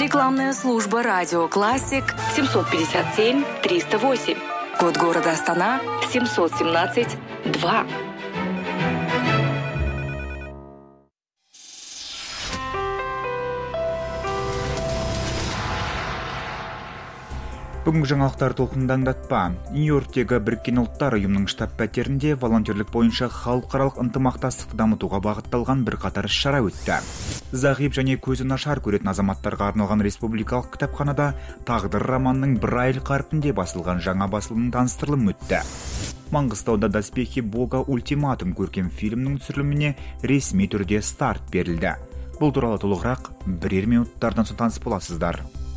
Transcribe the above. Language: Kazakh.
Рекламная служба «Радио Классик» 757-308. Код города Астана 717-2. Бүгінгі жаңалықтар толқынында аңдатпа. Нью-Йорктегі Біріккен ұлттар ұйымының штаб-пәтерінде волонтерлік бойынша халықаралық ынтымақтастықты дамытуға бағытталған бірқатар іс-шара өтті. Зағип және көзі нашар көретін азаматтарға арналған республикалық кітапханада Тағдыр романының Брайль қарпінде басылған жаңа басылымның таныстырылымы өтті. Маңғыстауда Доспехи Бога ультиматум көркем фильмнің түсіріліміне ресми түрде старт берілді. Бұл туралы толығырақ бірер минуттардан соң таныс боласыздар.